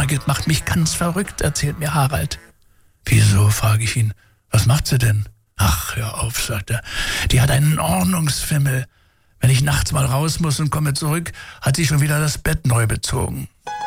Margit macht mich ganz verrückt, erzählt mir Harald. Wieso, frage ich ihn. Was macht sie denn? Ach, hör auf, sagt er. Die hat einen Ordnungsfimmel. Wenn ich nachts mal raus muss und komme zurück, hat sie schon wieder das Bett neu bezogen.